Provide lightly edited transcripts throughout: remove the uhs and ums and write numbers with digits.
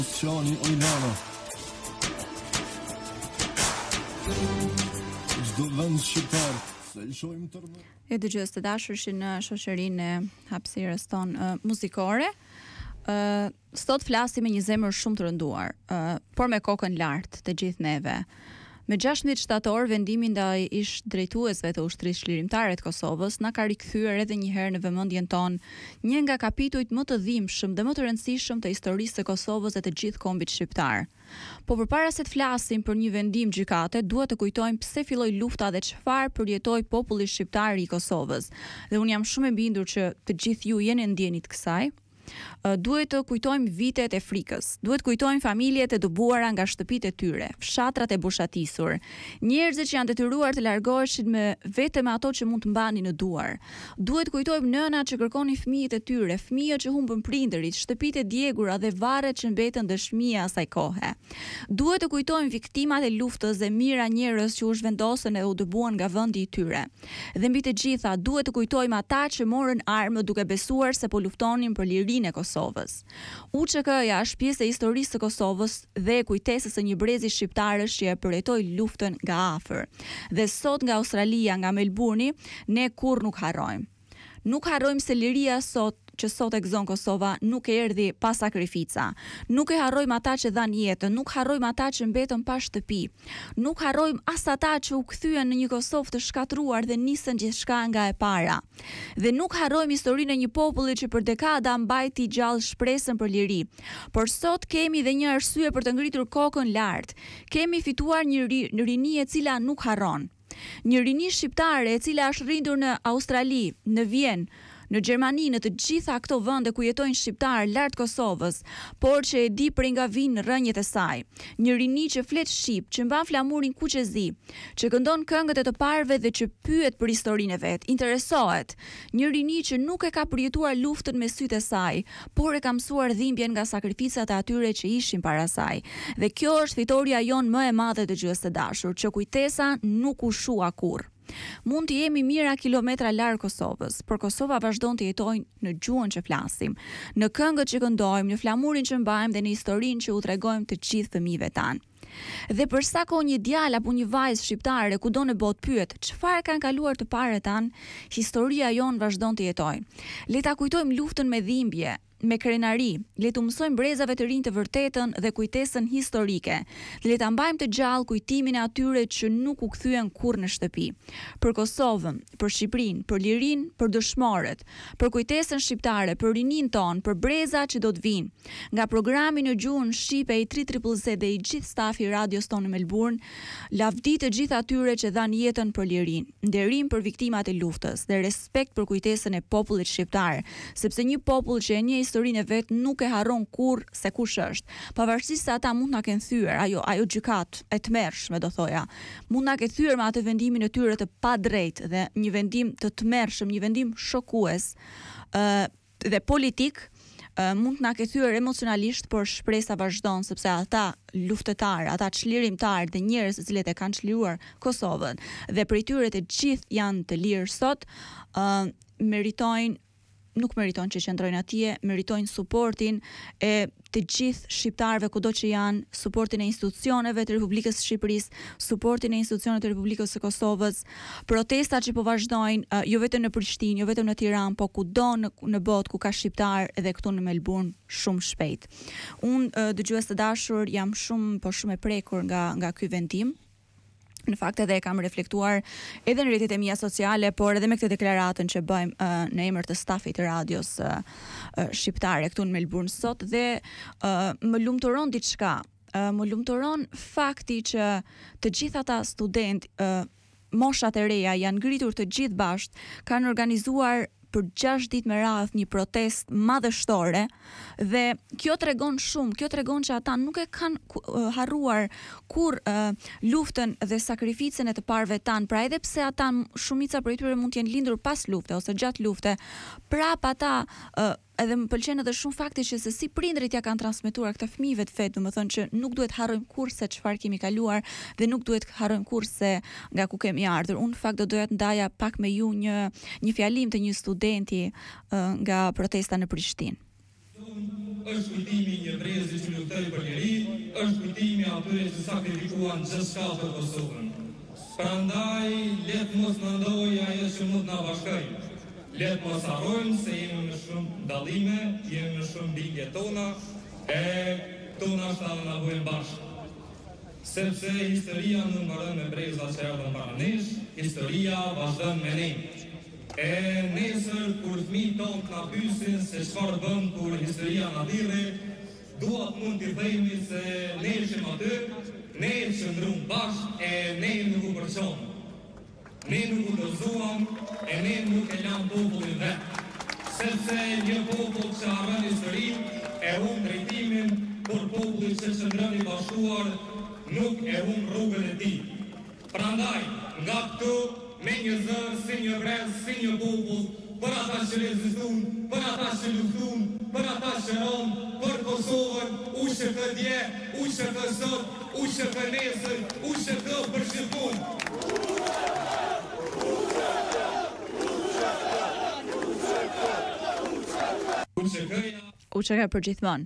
Qani Ojlana. Çdo vend shqiptar, se lëshojmë tërë. E dëgjues të dashur në shoqërinë e hapësirës tonë muzikore. Sot flasim me një zemër shumë të rënduar, por me kokën lart të gjithë neve. Me 16 shtator, vendimi ndaj ish drejtuesve të ushtrisë çlirimtare të Kosovës na ka rikthyer edhe një herë në vëmendjen tonë një nga kapitujt më të dhimbshëm dhe më të rëndësishëm të historisë së Kosovës dhe të gjithë kombit shqiptar. Po përpara se të flasim për një vendim gjykate, duhet të kujtojmë pse filloi lufta dhe çfarë përjetoi populli shqiptar i Kosovës. Dhe unë jam shumë e bindur që të gjithë ju jeni ndjenit kësaj. Duhet të kujtojmë vitet e frikës, duhet kujtojmë familjet e dëbuara nga shtëpitë e tyre, fshatrat e bushatisur, njerëzit që janë detyruar të largoheshin me vetëm ato që mund të mbanin në duar. Duhet kujtojmë nënat që kërkonin fëmijët e tyre, fëmijët që humbën prindërit, shtëpitë e djegura dhe varret që mbetën dëshmia asaj kohe. Duhet të kujtojmë viktimat e luftës dhe mijëra njerëz që u zhvendosën e u dëbuan nga vendi i tyre. Dhe mbi të gjitha, duhet të kujtojmë ata që morën armë duke besuar se po luftonin për lirinë e Kosovës. UÇK-ja është pjesë e historisë së Kosovës dhe e kujtesës së një brezi shqiptarësh që e përjetoi luftën nga afër. Dhe sot nga Australia, nga Melbourne, ne kurrë nuk harrojmë. Nuk harrojmë se liria që sot e gëzon Kosova nuk e erdhi pa sakrifica. Nuk e harrojmë ata që dhanë jetën, nuk harrojmë ata që mbetën pa shtëpi. Nuk harrojmë as ata që u kthyen në një Kosovë të shkatruar dhe nisën gjithçka nga e para. Dhe nuk harrojmë historinë e një populli që për dekada mbajti gjallë shpresën për liri. Por sot kemi dhe një arsye për të ngritur kokën lart. Kemi fituar një rini e cila nuk harron. Një rini shqiptare e cila është rritur në Australi, në Vjenë, në Gjermani, në të gjitha këto vende ku jetojnë shqiptarë lart Kosovës, por që e di prej nga vinë rrënjet e saj. Një rini që flet shqip, që mban flamurin kuqezi, që këndon këngët e të parëve dhe që pyet për historinë e vet, interesohet. Një rini që nuk e ka përjetuar luftën me sytë e saj, por e ka mësuar dhimbjen nga sakrificat e atyre që ishin para saj. Dhe kjo është fitoria jonë më e madhe dëgjues të dashur, që kujtesa nuk u shua kurrë. Mund të jemi mijëra kilometra larg Kosovës, por Kosova vazhdon të jetojë në gjuhën që flasim, në këngët që këndojmë, në flamurin që mbajmë dhe në historinë që u tregojmë të gjithë fëmijëve tanë. Dhe për sa kohë një djalë apo një vajzë shqiptare kudo në botë pyet çfarë kanë kaluar të parët tanë, historia jonë vazhdon të jetojë. Le ta kujtojmë luftën me dhimbje, me krenari, le të mësojmë brezave të rinj të vërtetën dhe kujtesën historike. Le ta mbajmë të gjallë kujtimin e atyre që nuk u kthyen kurrë në shtëpi. Për Kosovën, për Shqipërinë, për lirinë, për dëshmorët, për kujtesën shqiptare, për rinin ton, për brezat që do të vinë. Nga programi në gjuhën shqipe i 3ZZZ dhe i gjithë stafi i radios tonë në Melbourne, lavdi të gjithë atyre që dhanë jetën për lirinë, nderim për viktimat e luftës dhe respekt për kujtesën e popullit shqiptar, sepse një popull që e njeh historinë e vet nuk e harron kurrë se kush është. Pavarësisht se ata mund na kenë thyer, ajo gjykat e tmerrshme do thoja, mund na kenë thyer me atë vendimin e tyre të padrejtë dhe një vendim të tmerrshëm, një vendim shokues dhe politik, mund të na ketë thyer emocionalisht, por shpresa vazhdon sepse ata luftëtarë, ata çlirimtarë dhe njerëz të cilët e kanë çliruar Kosovën dhe prej tyre të gjithë janë të lirë sot, nuk meritojnë që qëndrojnë atje, meritojnë suportin e të gjithë shqiptarëve kudo që janë, suportin e institucioneve të Republikës së Shqipërisë, suportin e institucioneve të Republikës së Kosovës, protestat që po vazhdojnë, jo vetëm në Prishtinë, jo vetëm në Tiranë, po kudo në botë ku ka shqiptar edhe këtu në Melbourne shumë shpejt. Unë dëgjues të dashur jam shumë e prekur nga ky vendim. Në fakt edhe e kam reflektuar edhe në rrjetet e mia sociale, por edhe me këtë deklaratën që bëjmë në emër të stafit të radios shqiptare këtu në Melbourne sot dhe më lumturon diçka. Më lumturon fakti që të gjithë ata studentë, moshat e reja janë ngritur të gjithë bashkë, kanë organizuar për 6 ditë me radhë një protest madhështore dhe kjo tregon që ata nuk e kanë harruar kur luftën dhe sakrificën e të parëve tanë, pra edhe pse ata shumica prej tyre mund të jenë lindur pas lufte ose gjatë lufte, prap ata edhe më pëlqen edhe shumë fakti që se si prindrit ja kanë transmetuar këtë fëmijëve të vet, domethënë që nuk duhet harrojmë kurrë se çfarë kemi kaluar dhe nuk duhet harrojmë kurrë se nga ku kemi ardhur. Unë në fakt do doja të ndaja pak me ju një fjalim të një studenti nga protesta në Prishtinë. është kujtimi një brezi që luftoi për liri, është kujtimi atyre që sakrifikuan gjithçka për Kosovën. Prandaj, let mos në ndoj ajo që mund na bashkoj. Let mos harrojmë se jemi në shumë dallime, jemi në shumë bindje tona, e tona është na bëjnë bashkë. Sepse historia nuk mbaron me breza që erdhën para nesh, historia vazhdon me ne. E nesër kur fëmijët tonë na pyesin se çfarë bën kur historia na thirrë, duat mund t'i themi se ne ishim aty, ne qëndruam bashkë e ne nuk u përçon. Ne nuk u dorëzuam e ne nuk e lam popullin vet. Sepse një popull që harron historinë e humb drejtimin, por populli që qëndron i bashkuar nuk e humb rrugën e tij. Prandaj, nga këtu me një zër, si një brez, si një popull, për ata që rezistun, për ata që luftun, për ata që ron, për Kosovën, u që kë dje, u që kë sot, u që kë nesër, u që kë për gjithmonë. UÇK për gjithmonë.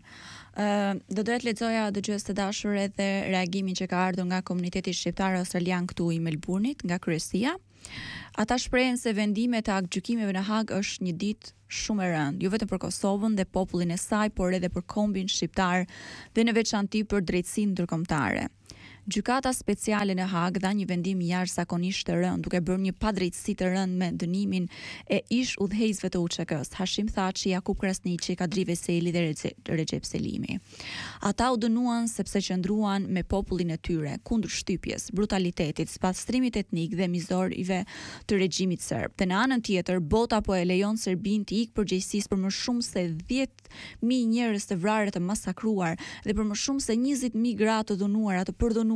Do doja të lexoja dëgjues të dashur edhe reagimin që ka ardhur nga komuniteti shqiptar australian këtu i Melbourne-it, nga kryesia. Ata shprehen se vendimi të aktgjykimeve në Hag është një ditë shumë e rëndë, jo vetëm për Kosovën dhe popullin e saj, por edhe për kombin shqiptar dhe në veçanti për drejtsinë ndërkombëtare. Gjykata speciale në Hag dha një vendim jashtëzakonisht të rënd, duke bërë një padrejtësi të rënd me dënimin e ish udhëheqësve të UÇK-s, Hashim Thaçi, Jakub Krasniqi, Kadri Veseli dhe Recep Selimi. Ata u dënuan sepse qëndruan me popullin e tyre kundër shtypjes, brutalitetit, spastrimit etnik dhe mizorive të regjimit serb. Dhe në anën tjetër, bota po e lejon Serbin të ikë përgjegjësisë për më shumë se 10.000 njerëz të vrarë të masakruar dhe për më shumë se 20.000 gra të dhunuara, të përdhunuara.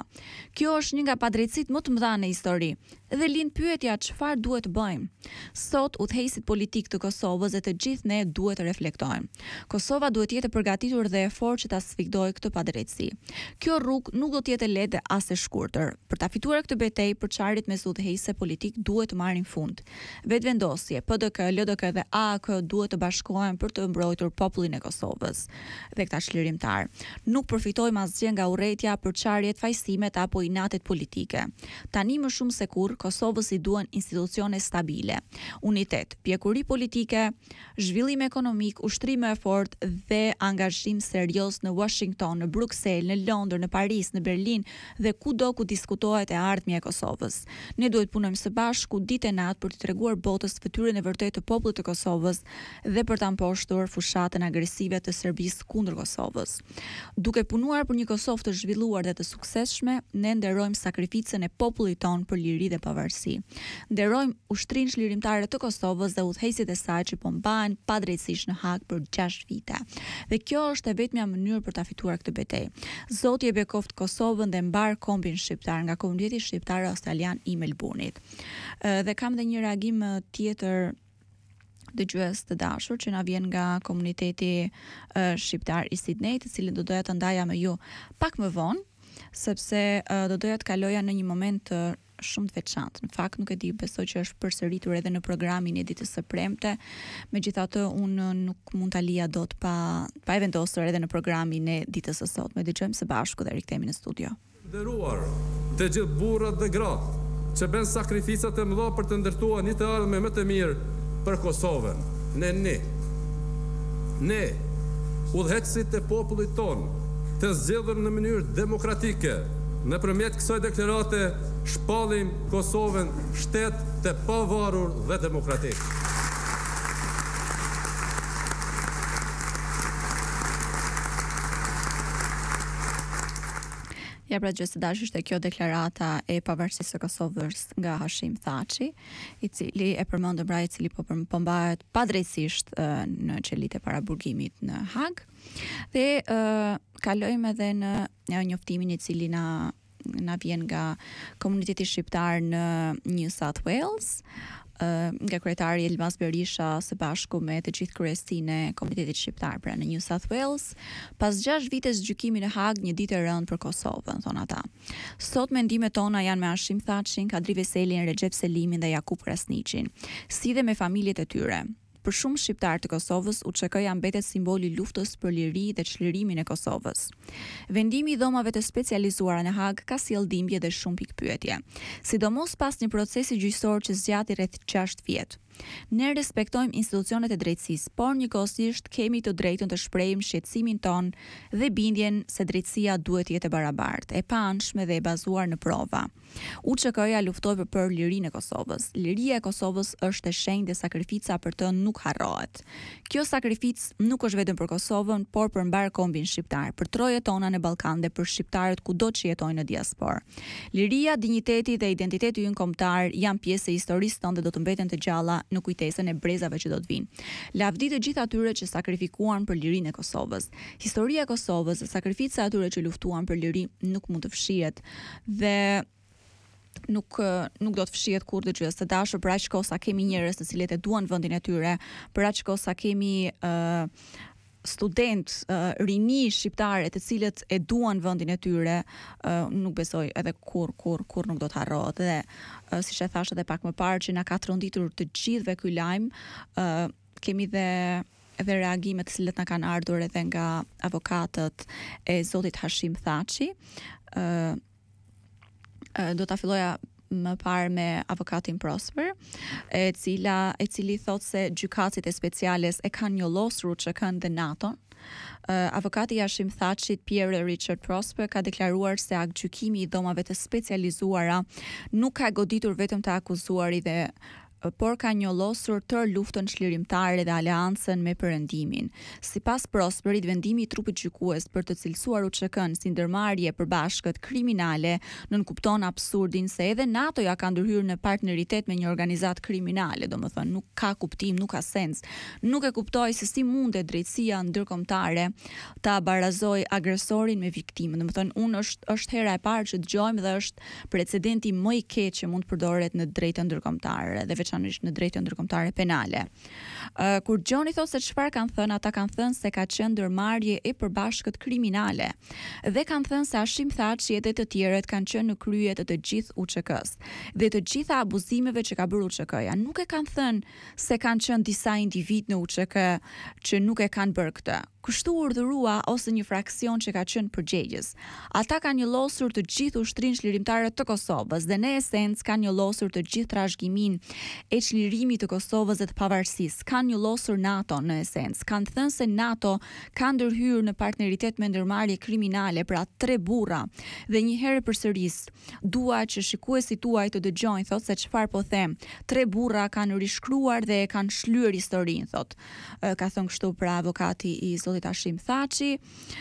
Kjo është një nga padrejtësitë më të mëdha në histori. Dhe lind pyetja çfarë duhet të bëjmë. Sot udhëheqësit politik të Kosovës dhe të gjithë ne duhet të reflektojmë. Kosova duhet të jetë e përgatitur dhe e fortë që ta sfidojë këtë padrejtësi. Kjo rrugë nuk do të jetë e lehtë as e shkurtër. Për ta fituar këtë betejë, përçarjet mes udhëheqësve politik duhet të marrin fund. Vetvendosje, PDK, LDK dhe AAK duhet të bashkohen për të mbrojtur popullin e Kosovës dhe këta çlirimtar. Nuk përfitojmë asgjë nga urrëtia, përçarjet, fajsimet apo inatet politike. Tani më shumë se kurrë Kosovës i duan institucione stabile, unitet, pjekuri politike, zhvillim ekonomik, ushtrim e fortë dhe angazhim serioz në Washington, në Bruksel, në Londër, në Paris, në Berlin dhe kudo ku diskutohet e ardhmja e Kosovës. Ne duhet punojmë së bashku ditë e natë për të treguar botës fytyrën e vërtetë të popullit të Kosovës dhe për ta mposhtur fushatën agresive të Serbisë kundër Kosovës. Duke punuar për një Kosovë të zhvilluar dhe të suksesshme, ne nderojmë sakrificën e popullit ton për liri dhe pavarësi. Nderojmë ushtrinë çlirimtare të Kosovës dhe udhëheqësit e saj që po mbahen padrejtësisht në Hag për 6 vite. Dhe kjo është e vetmja mënyrë për ta fituar këtë betejë. Zoti e bekoft Kosovën dhe mbar kombin shqiptar nga komuniteti shqiptar australian i Melbourne-it. Dhe kam edhe një reagim tjetër dëgjues të dashur që na vjen nga komuniteti shqiptar i Sydneyt, i cilin do doja të ndaja me ju pak më vonë, sepse do doja të kaloja në një moment shumë të veçantë. Në fakt nuk e di, besoj që është përsëritur edhe në programin e ditës së premte. Megjithatë unë nuk mund ta lija dot pa e vendosur edhe në programin e ditës së sotme. Dëgjojmë së bashku dhe rikthehemi në studio. Nderuar të gjithë burrat dhe gratë që bën sakrificat e mëdha për të ndërtuar një të ardhmë më të mirë për Kosovën. Ne, udhëheqësit e popullit ton, të zgjedhur në mënyrë demokratike, nëpërmjet kësaj deklarate shpallim Kosovën shtet të pavarur dhe demokratik. Ja, pra gjësë dashur, ishte kjo deklarata e pavarësisë së Kosovës nga Hashim Thaçi, i cili e përmendën pra, i cili po mbahet padrejtisht në qelit e paraburgimit në Hag. Dhe kalojmë edhe në njoftimin i cili na vjen nga komuniteti shqiptar në New South Wales, nga kryetari Elmas Berisha së bashku me të gjithë kryesinë e komunitetit shqiptar pra në New South Wales, pas 6 vitesh gjykimi në Hag, një ditë e rëndë për Kosovën, thonë ata. Sot mendimet tona janë me Hashim Thaçin, Kadri Veselin, Recep Selimin dhe Jakub Krasniqin, si dhe me familjet e tyre. Për shumë shqiptar të Kosovës, UÇK-ja mbetet simboli i luftës për liri dhe çlirimin e Kosovës. Vendimi i dhomave të specializuara në Hag ka sjellë dhimbje dhe shumë pikpyetje, sidomos pas një procesi gjyqësor që zgjati rreth 6 vjet. Ne respektojmë institucionet e drejtësisë, por njëkohësisht kemi të drejtën të shprehim shqetësimin ton dhe bindjen se drejtësia duhet të jetë e barabartë, e paanshme dhe e bazuar në prova. UÇK-ja luftoi për lirinë e Kosovës. Liria e Kosovës është e shenjtë dhe sakrifica për të nuk harrohet. Kjo sakrificë nuk është vetëm për Kosovën, por për mbar kombin shqiptar, për trojet tona në Ballkan dhe për shqiptarët kudo që jetojnë në diasporë. Liria, dinjiteti dhe identiteti ynë kombëtar janë pjesë e historisë tonë dhe do të mbeten të gjalla në kujtesën e brezave që do të vinë. Lavdi të gjithë atyre që sakrifikuan për lirinë e Kosovës. Historia e Kosovës dhe sakrifica e atyre që luftuan për liri nuk mund të fshihet dhe nuk do të fshihet kurrë dëgjues të dashur, për aq kohë sa kemi njerëz të cilët e duan vendin e tyre, për aq kohë sa kemi student, rini shqiptare të cilët e duan vendin e tyre, nuk besoj edhe kur nuk do të harrohet. Dhe siç e thash edhe pak më parë që na ka tronditur të gjithëve ky lajm, kemi edhe reagime të cilët na kanë ardhur edhe nga avokatët e zotit Hashim Thaçi. Do ta filloja më parë me avokatin Prosper, e cili thot se gjykatësit e speciales e kanë njollosur UÇK-n dhe NATO-n. Avokati Hashim Thaçit, Pierre Richard Prosper, ka deklaruar se aktgjykimi i dhomave të specializuara nuk ka goditur vetëm të akuzuarit por ka njollosur tërë luftën çlirimtare dhe aleancën me Perëndimin. Sipas Prosperit, vendimi i trupit gjykues për të cilësuar UÇK-n si ndërmarrje përbashkët kriminale nënkupton absurdin se edhe NATO-ja ka ndërhyrë në partneritet me një organizatë kriminale, domethënë nuk ka kuptim, nuk ka sens. Nuk e kuptoj se si mundet drejtësia ndërkombëtare ta barazoj agresorin me viktimën. Domethënë është hera e parë që dëgjojmë dhe është precedenti më i keq që mund të përdoret në drejtën ndërkombëtare dhe në drejtën ndërkombëtare penale. Kur Gjoni thot se çfarë kanë thënë, ata kanë thënë se ka qenë ndërmarrje e përbashkët kriminale dhe kanë thënë se Hashim Thaçi edhe të tjerët kanë qenë në krye të gjithë UÇK-s dhe të gjitha abuzimeve që ka bërë UÇK-ja. Nuk e kanë thënë se kanë qenë disa individ në UÇK që nuk e kanë bërë këtë. Kështu urdhërua ose një fraksion që ka qenë përgjegjës. Ata kanë njollosur të gjithë ushtrinë çlirimtare të Kosovës dhe në esencë kanë njollosur të gjithë trashëgiminë e çlirimit të Kosovës dhe të pavarësisë. Kanë njollosur NATO në esencë. Kanë thënë se NATO ka ndërhyrë në partneritet me ndërmarrje kriminale, pra 3 burra. Dhe një herë përsëris, dua që shikuesit tuaj të dëgjojnë, thotë se çfarë po them. 3 burra kanë rishkruar dhe e kanë shlyer historinë, thotë. Ka thënë kështu pra avokati i Hashim Thaçi,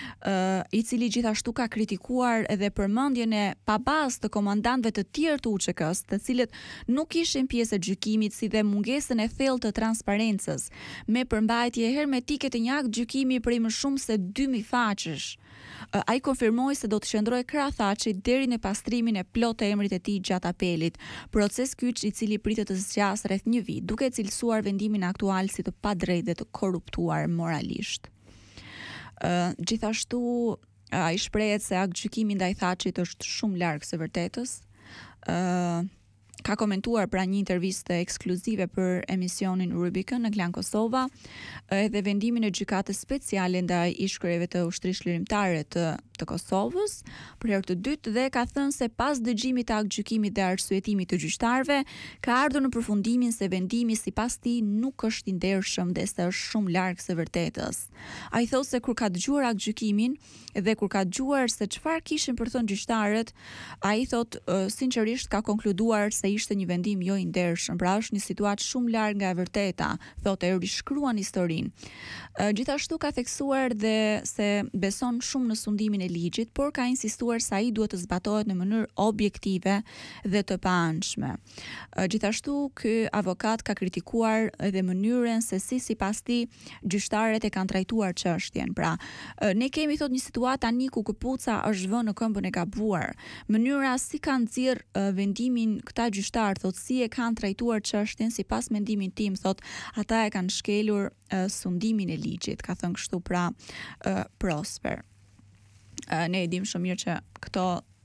i cili gjithashtu ka kritikuar edhe përmendjen e pabazë të komandantëve të tjerë të UÇK-s, të cilët nuk ishin pjesë e gjykimit, si dhe mungesën e thellë të transparencës, me përmbajtje hermetike të një akt gjykimi prej më shumë se 2000 faqesh. Ai konfirmoi se do të qëndrojë krah Thaçit deri në pastrimin e plotë të emrit të tij gjatë apelit, proces kyç i cili pritet të zgjas rreth 1 vit, duke cilësuar vendimin aktual si të padrejtë dhe të korruptuar moralisht. Gjithashtu ai shprehet se aktgjykimi ndaj Thaçit është shumë larg së vërtetës. Ka komentuar pra një intervistë ekskluzive për emisionin Rubicon në Klan Kosova edhe vendimin e gjykatës speciale ndaj ish-kryeve të ushtrisë çlirimtare të Kosovës për herë të dytë dhe ka thënë se pas dëgjimit të aktgjykimit dhe arsyetimit të gjyqtarëve ka ardhur në përfundimin se vendimi sipas tij nuk është i ndershëm dhe se është shumë larg së vërtetës. Ai thotë se kur ka dëgjuar aktgjykimin dhe kur ka dëgjuar se çfarë kishin për thënë gjyqtarët, ai thotë sinqerisht ka konkluduar se ishte një vendim jo i ndershëm, pra është një situatë shumë larg nga e vërteta, thotë e rishkruan historinë. Gjithashtu ka theksuar dhe se beson shumë në sundimin e ligjit, por ka insistuar se ai duhet të zbatohet në mënyrë objektive dhe të paanshme. Gjithashtu ky avokat ka kritikuar edhe mënyrën se si sipas tij gjyqtarët e kanë trajtuar çështjen. Pra, ne kemi thot një situatë tani ku këpuca është vënë në këmbën e gabuar. Mënyra si kanë nxjerr vendimin këta gjyqtarë, thot si e kanë trajtuar çështjen sipas mendimin tim, thot ata e kanë shkelur sundimin e ligjit, ka thënë kështu pra Prosper. Ne e dim shumë mirë që këto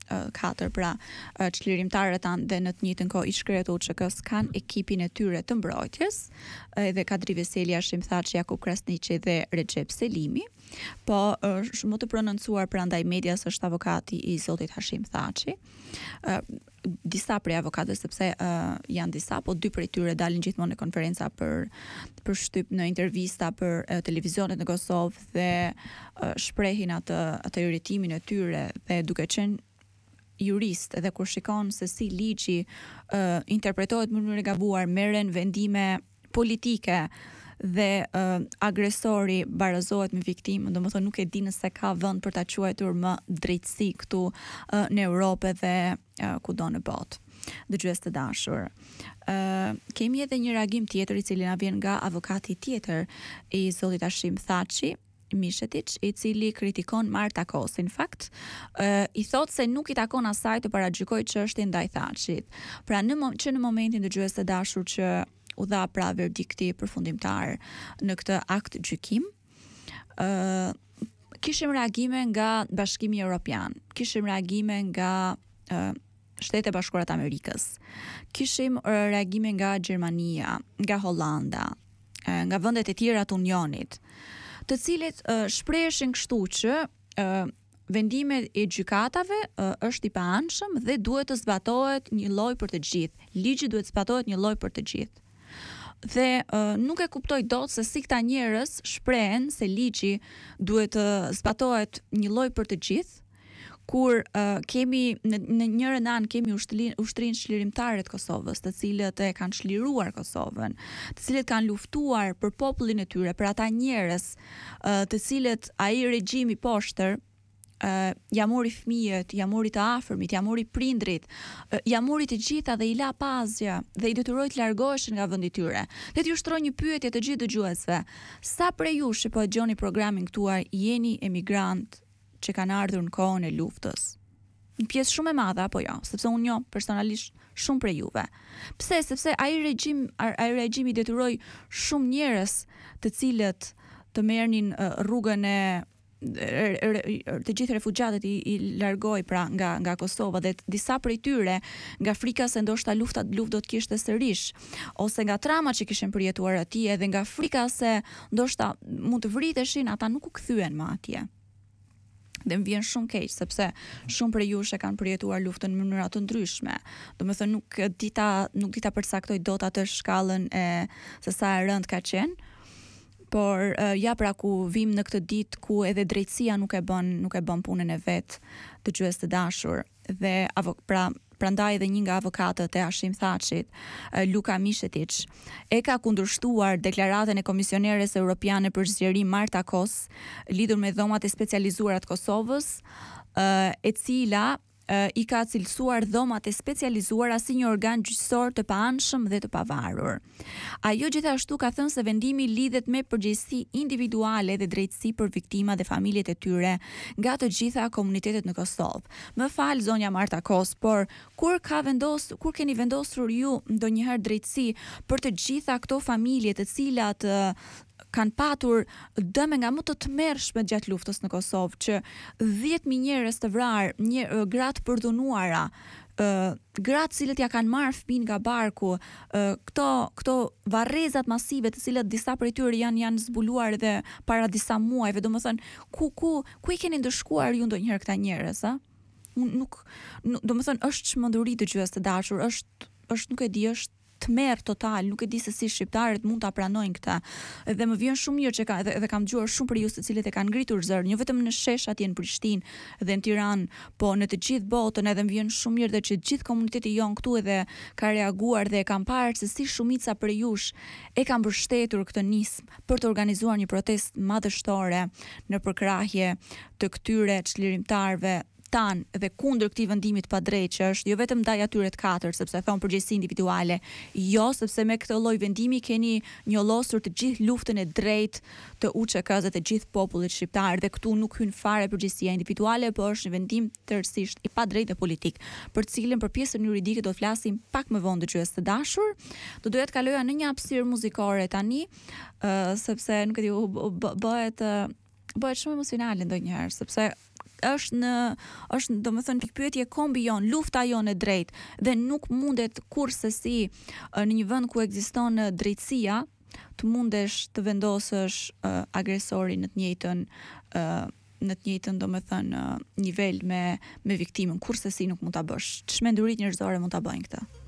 katër, pra çlirimtarët tanë dhe në të njëjtën kohë ish-kryetarët e UÇK-s kanë ekipin e tyre të mbrojtjes, edhe Kadri Veseli, Hashim Thaçi, Jakub Krasniqi dhe Recep Selimi. Po më të prononcuar prandaj medias është avokati i zotit Hashim Thaçi. Disa prej avokatëve, sepse janë disa, po dy prej tyre dalin gjithmonë në konferenca për shtyp në intervista për televizionet në Kosovë dhe shprehin atë irritimin e tyre, dhe duke qenë jurist edhe kur shikon se si ligji interpretohet në mënyrë e gabuar, merren vendime politike dhe agresori barazohet me viktimën, domethënë nuk e di nëse ka vend për ta quajtur më drejtësi këtu në Europë dhe kudo në botë. Dëgjues të dashur, kemi edhe një reagim tjetër i cili na vjen nga avokati tjetër i zotit Hashim Thaçi, Mishetić, i cili kritikon Marta Kosin. Në fakt, i thot se nuk i takon asaj të paragjykojë çështjen ndaj Thaçit. Pra që në momentin dëgjues të dashur që u dha pra verdikti përfundimtar në këtë akt gjykim, kishim reagime nga Bashkimi Evropian, kishim reagime nga Shtetet e Bashkuara të Amerikës, kishim reagime nga Gjermania, nga Hollanda, nga vendet e tjera të Unionit, të cilit shpreheshin kështu që vendimi i gjykatave është i paanshëm dhe duhet të zbatohet një lloj për të gjithë. Ligji duhet zbatohet një lloj për të gjithë. Dhe nuk e kuptoj dot se si këta njerëz shprehen se ligji duhet të zbatohet një lloj për të gjithë, kur kemi në njërin anë kemi ushtrinë çlirimtare të Kosovës, të cilët e kanë çliruar Kosovën, të cilët kanë luftuar për popullin e tyre, për ata njerëz të cilët ai regjimi poshtër ja mori fëmijët, ja mori të afërmit, ja mori prindrit, ja mori të gjitha dhe i la pazja dhe i detyroi të largoheshin nga vendi i tyre. Dhe t'ju shtroj një pyetje të gjithë dëgjuesve. Sa prej jush që po dëgjoni programin këtuar jeni emigrant që kanë ardhur në kohën e luftës? Një pjesë shumë e madhe apo jo, sepse unë njoh personalisht shumë prej juve. Pse? Sepse ai regjim i detyroi shumë njerëz të cilët të merrnin rrugën e të gjithë refugjatët i largoi pra nga Kosova, dhe disa prej tyre nga frika se ndoshta lufta do të kishte sërish, ose nga trauma që kishin përjetuar atje, dhe nga frika se ndoshta mund të vriteshin, ata nuk u kthyen më atje. Dhe më vjen shumë keq sepse shumë prej jush e kanë përjetuar luftën në mënyra të ndryshme. Domethënë nuk dita përcaktoj dot atë shkallën e se sa e rënd ka qenë, por ja pra ku vim në këtë ditë ku edhe drejtësia nuk e bën punën e vet, dëgjues të dashur, dhe prandaj edhe një nga avokatët e Hashim Thaçit, Luka Mishetić, e ka kundërshtuar deklaratën e Komisioneres Europiane për zgjerim Marta Kos, lidhur me dhomat e specializuara të Kosovës, e cila i ka cilësuar dhomat e specializuara si një organ gjyqësor të paanshëm dhe të pavarur. Ajo gjithashtu ka thënë se vendimi lidhet me përgjegjësi individuale dhe drejtësi për viktimat dhe familjet e tyre nga të gjitha komunitetet në Kosovë. Më fal zonja Marta Kos, por kur keni vendosur ju ndonjëherë drejtësi për të gjitha këto familje të cilat kanë patur dëme nga më të tmerrshme gjatë luftës në Kosovë, që 10.000 njerëz të vrarë, gratë përdhunuara, gratë cilët ja kanë marrë fëmijë nga barku, këto varrezat masive të cilët disa prej tyre janë zbuluar edhe para disa muajve, domethënë ku i keni ndëshkuar ju ndonjëherë këta njerëz, a? Domethënë është çmenduri dëgjues të dashur, është nuk e di, është tmerr total, nuk e di se si shqiptarët mund ta pranojnë këtë. Dhe më vjen shumë mirë që edhe kam dëgjuar shumë për ju se cilët e kanë ngritur zërin, jo vetëm në shesh atje në Prishtinë dhe në Tiranë, po në të gjithë botën, edhe më vjen shumë mirë dhe që gjithë komuniteti jon këtu edhe ka reaguar dhe e kam parë se si shumica për jush e kanë mbështetur këtë nismë për të organizuar një protestë madhështore në përkrahje të këtyre çlirimtarëve tanë dhe kundër këtij vendimit pa drejtë, që është jo vetëm ndaj atyre të katër, sepse thon përgjegjësi individuale, jo, sepse me këtë lloj vendimi keni njollosur të gjithë luftën e drejtë të UÇK-s dhe të gjithë popullit shqiptar, dhe këtu nuk hyn fare përgjegjësia individuale, por është një vendim tërësisht i pa drejtë politik, për cilën për pjesën juridike do të flasim pak më vonë dëgjues të dashur. Do doja të kaloja në një hapësirë muzikore tani, sepse nuk e di, bëhet shumë emocionale ndonjëherë, sepse është domethënë pikpyetje kombi jon, lufta jonë e drejtë dhe nuk mundet kurse si në një vend ku ekziston drejtësia të mundesh të vendosësh agresorin në të njëjtën domethënë nivel me viktimën, kurse si nuk mund ta bësh. Çmendurit njerëzore mund ta bëjnë këtë.